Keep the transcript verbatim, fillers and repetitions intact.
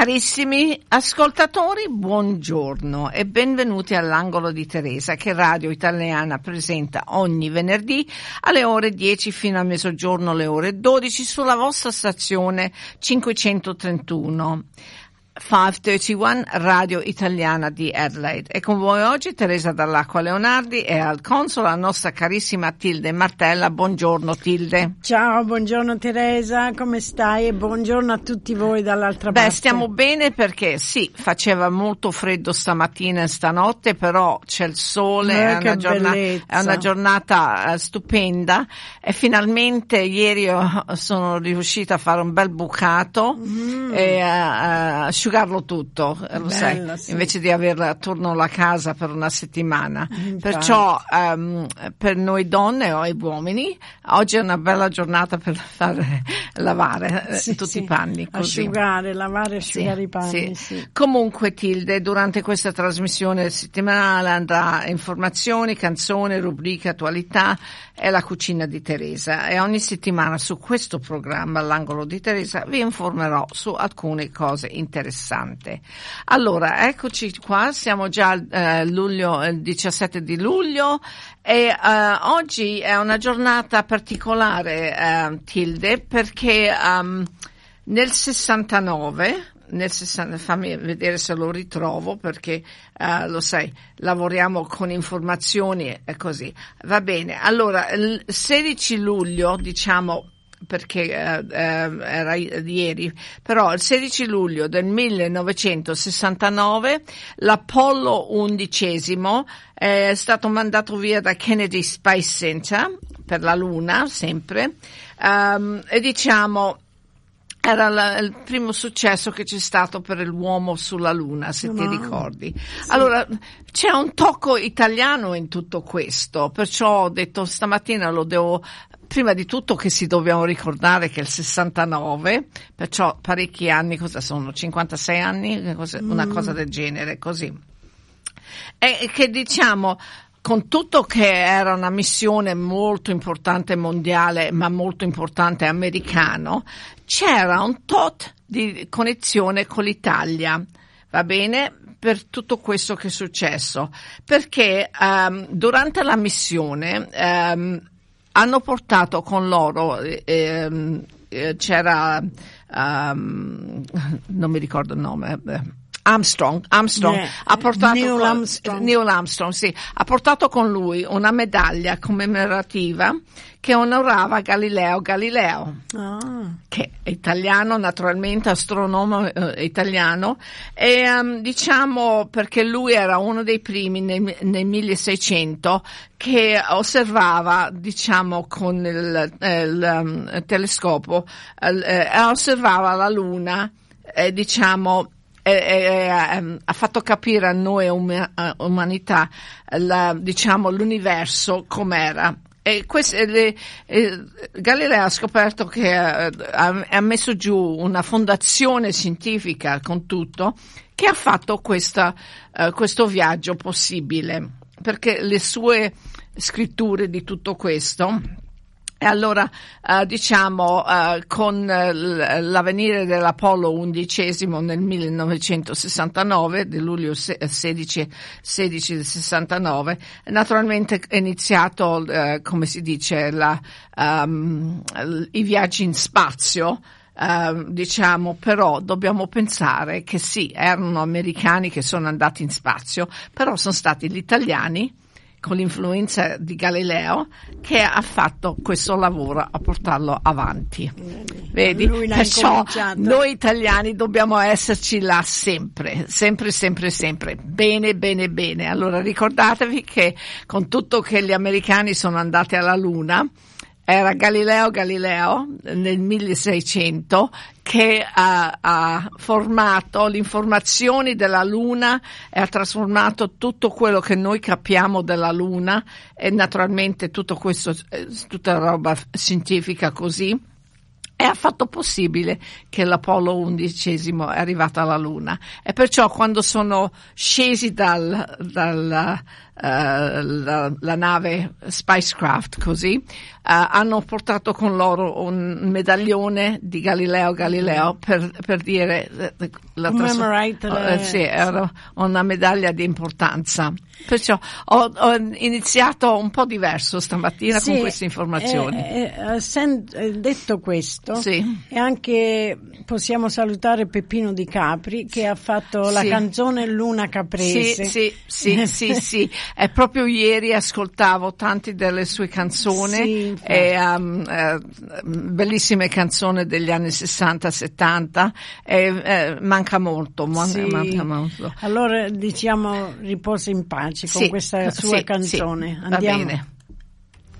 Carissimi ascoltatori, buongiorno e benvenuti all'Angolo di Teresa che Radio Italiana presenta ogni venerdì alle ore dieci fino a mezzogiorno, alle ore dodici sulla vostra stazione cinquecentotrentuno. cinquecentotrentuno Radio Italiana di Adelaide. E con voi oggi Teresa Dall'Acqua Leonardi e al console la nostra carissima Tilde Martella. Buongiorno Tilde. Ciao, buongiorno Teresa, come stai? E buongiorno a tutti voi dall'altra parte. Beh, stiamo bene perché sì, faceva molto freddo stamattina e stanotte, però c'è il sole, eh, è, una giornata, è una giornata uh, stupenda e finalmente ieri io sono riuscita a fare un bel bucato mm. e uh, uh, asciugarlo tutto, lo Bello, sai, sì. invece di averla attorno alla casa per una settimana. Infatti. Perciò um, per noi donne o i uomini oggi è una bella giornata per fare lavare sì, eh, tutti sì. i panni, così. Asciugare, lavare e asciugare Sì, i panni. sì. Sì. Comunque Tilde, durante questa trasmissione settimanale andrà informazioni, canzoni, rubriche, attualità e la cucina di Teresa, e ogni settimana su questo programma, l'Angolo di Teresa, vi informerò su alcune cose interessanti. Allora, eccoci qua, siamo già al eh, luglio, il diciassette di luglio e eh, oggi è una giornata particolare, eh, Tilde, perché um, nel sessantanove, nel sessanta, fammi vedere se lo ritrovo perché uh, lo sai, lavoriamo con informazioni e così. Va bene, allora il sedici luglio, diciamo, perché uh, uh, era ieri, però il sedici luglio del millenovecentosessantanove l'Apollo undicesimo è stato mandato via da Kennedy Space Center per la Luna, sempre, um, e diciamo era la, il primo successo che c'è stato per l'uomo sulla Luna, se no. ti ricordi. Sì. Allora, c'è un tocco italiano in tutto questo, perciò ho detto stamattina lo devo, prima di tutto che si dobbiamo ricordare che è il sessantanove, perciò parecchi anni, cosa sono, cinquantasei anni, cosa, mm. una cosa del genere, così. E che diciamo, con tutto che era una missione molto importante mondiale, ma molto importante americano, c'era un tot di connessione con l'Italia, va bene? Per tutto questo che è successo, perché um, durante la missione um, hanno portato con loro, eh, eh, c'era, um, non mi ricordo il nome, eh, Armstrong, Armstrong yeah. ha portato Neil con, Armstrong. Neil Armstrong, sì, ha portato con lui una medaglia commemorativa che onorava Galileo Galileo, ah. che è italiano, naturalmente, astronomo eh, italiano, e um, diciamo perché lui era uno dei primi nel, nel milleseicento che osservava, diciamo, con il, il um, telescopio, eh, osservava la Luna, eh, diciamo, E, e, e, ha fatto capire a noi um, umanità la, diciamo l'universo com'era, e questo, le, eh, Galileo ha scoperto che eh, ha, ha messo giù una fondazione scientifica con tutto che ha fatto questa, eh, questo viaggio possibile, perché le sue scritture di tutto questo. E allora, uh, diciamo, uh, con uh, l'avvenire dell'Apollo undicesimo nel millenovecentosessantanove, di luglio sedici, sedici del sessantanove, naturalmente è iniziato, uh, come si dice, la, um, i viaggi in spazio, uh, diciamo, però dobbiamo pensare che sì, erano americani che sono andati in spazio, però sono stati gli italiani, con l'influenza di Galileo, che ha fatto questo lavoro a portarlo avanti. Vedi? Perciò noi italiani dobbiamo esserci là sempre, sempre, sempre, sempre. Bene, bene, bene. Allora ricordatevi che con tutto che gli americani sono andati alla Luna, era Galileo Galileo nel milleseicento che ha, ha formato le informazioni della Luna e ha trasformato tutto quello che noi capiamo della Luna, e naturalmente tutto questo, tutta roba scientifica così, e ha fatto possibile che l'Apollo undicesimo è arrivato alla Luna. E perciò quando sono scesi dal, dal la, la nave Spacecraft, così, uh, hanno portato con loro un medaglione di Galileo Galileo per, per dire uh, la Commemorate trasfor- le... uh, sì, era una medaglia di importanza. Perciò ho, ho iniziato un po' diverso stamattina sì, con queste informazioni. Eh, eh, sen- detto questo, sì. e anche possiamo salutare Peppino Di Capri che ha fatto sì. la canzone Luna Caprese. Sì, sì, sì, sì, sì. E proprio ieri ascoltavo tante delle sue canzoni, sì, e, um, eh, bellissime canzoni degli anni sessanta settanta, e eh, manca molto, man- sì. manca molto. Allora diciamo riposa in pace con sì, questa sua sì, canzone. Sì, Andiamo. Va bene.